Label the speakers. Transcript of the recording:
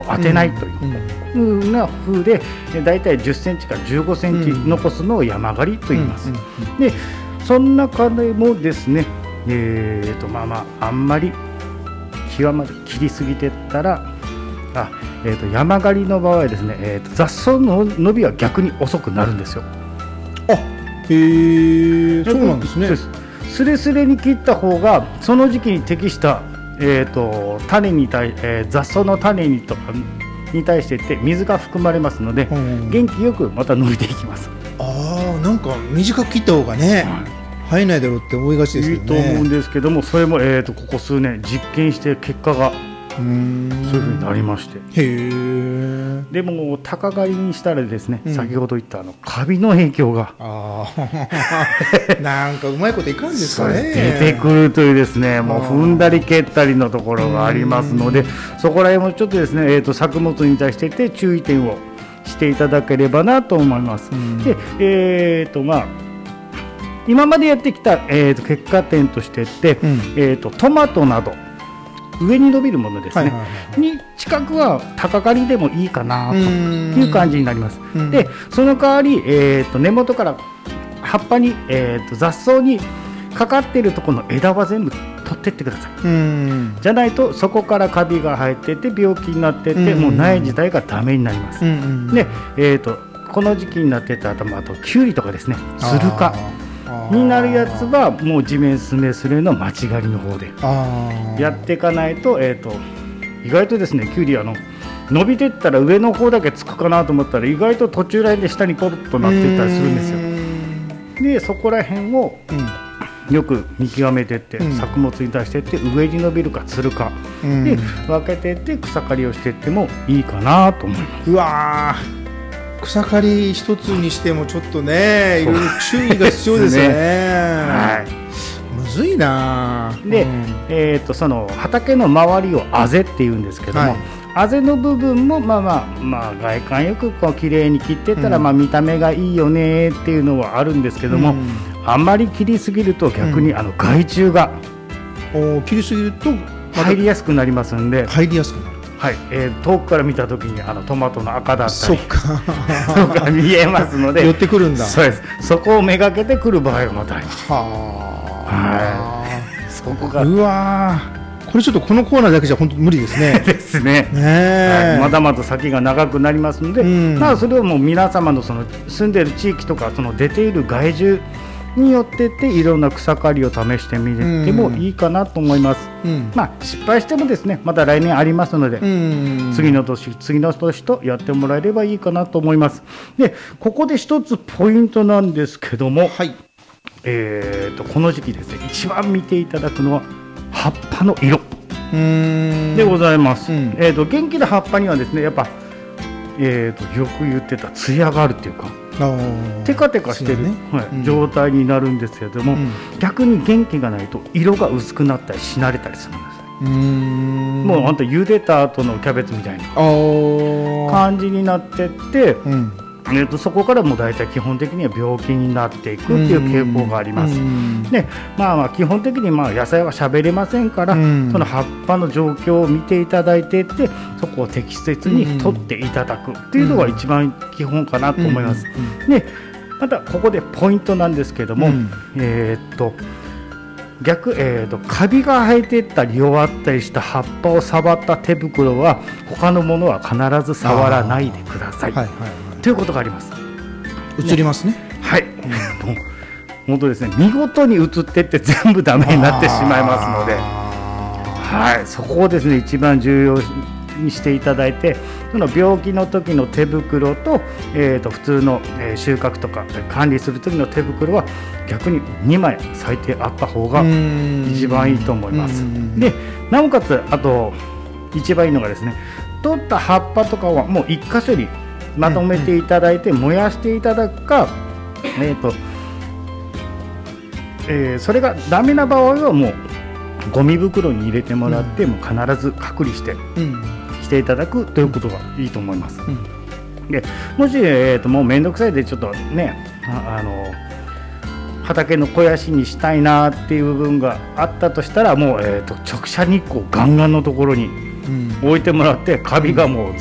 Speaker 1: 当てないというふうな風で、だいたい10センチから15センチ残すのを山刈りと言います。でその中でもですね、あんまり際まで切りすぎてったら山刈りの場合はですね、雑草の伸びは逆に遅くなるんですよ。
Speaker 2: あ、へえ、そうなんですね。
Speaker 1: スレスレに切った方がその時期に適した、種に雑草の種にとかに対してって水が含まれますので、元気よくまた伸びていきます。
Speaker 2: なんか短く切った方がね、生えないだろうって思いがちですけどね。
Speaker 1: いいと思うんですけども、それも、ここ数年実験して結果がそういうふうになりまして。でも高刈りにしたらですね、先ほど言ったカビの影響が
Speaker 2: なんかうまいこといかんですかね。
Speaker 1: 出てくるというですね、もう踏んだり蹴ったりのところがありますので、そこら辺もちょっとですね、作物に対して注意点をしていただければなと思います。で、今までやってきた、結果点としてって、トマトなど上に伸びるものですね、に近くは高刈りでもいいかなという感じになります。でその代わり、根元から葉っぱに、雑草にかかっているところの枝は全部取ってってください。じゃないとそこからカビが生えてて病気になってて、もう苗自体がダメになります。で、この時期になってたあとキュウリとかですね、つるかになるやつはもう地面すめすれの間違りの方でやっていかないと、意外とですね、キュウリ伸びていったら上の方だけつくかなと思ったら意外と途中らへんで下にポロッとなっていったりするんですよ。でそこら辺をよく見極めていって、作物に対していって上に伸びるかつるかで分けていって草刈りをしていってもいいかなと思います。
Speaker 2: うわー、草刈り一つにしてもちょっとね、いろいろ注意が必要ですね。むずいな。
Speaker 1: で、その畑の周りをあぜっていうんですけども、あぜの部分も外観よくこう綺麗に切ってたら、見た目がいいよねっていうのはあるんですけども、あんまり切りすぎると逆に害虫が
Speaker 2: 切りすぎると
Speaker 1: 入りやすくなりますんで。
Speaker 2: 入りやすくなる。
Speaker 1: 遠くから見たときにトマトの赤だったり
Speaker 2: そっか
Speaker 1: とか見えますので
Speaker 2: 寄ってくるんだ。
Speaker 1: そうです。そこをめがけてくる場合がまたあります。そこが
Speaker 2: うわー、これちょっとこのコーナーだけじゃ本当に無理ですね。
Speaker 1: ですね。まだまだ先が長くなりますので、それをもう皆様のその住んでいる地域とかその出ている害虫によってっていろんな草刈りを試してみてもいいかなと思います。失敗してもですね、また来年ありますので、次の年とやってもらえればいいかなと思います。でここで一つポイントなんですけども、この時期ですね、一番見ていただくのは葉っぱの色でございます。元気な葉っぱにはですね、やっぱ、よく言ってたツヤがあるっていうかテカテカしてる、状態になるんですけれども、逆に元気がないと色が薄くなったりしなれたりするんです。もうあんた茹でた後のキャベツみたいな感じになってって、そこからもう大体基本的には病気になっていくっていう傾向があります。で基本的に野菜は喋れませんから、その葉っぱの状況を見ていただいていって、そこを適切に取っていただくっていうのが一番基本かなと思います。でまたここでポイントなんですけども、カビが生えていったり弱ったりした葉っぱを触った手袋は他のものは必ず触らないでくださいということがあります。
Speaker 2: 映りますね。
Speaker 1: 本当ですね、見事に映ってって全部ダメになってしまいますので、そこをですね一番重要にしていただいて、その病気の時の手袋と、普通の、収穫とか管理する時の手袋は逆に2枚最低あった方が一番いいと思います。でなおかつあと一番いいのがですね、取った葉っぱとかはもう1箇所にまとめていただいて燃やしていただくか、それがダメな場合はもうゴミ袋に入れてもらって、もう必ず隔離していただくということがいいと思います。でもし、もう面倒くさいでちょっとね、畑の肥やしにしたいなっていう部分があったとしたら、もう、直射日光ガンガンのところに置いてもらってカビがもう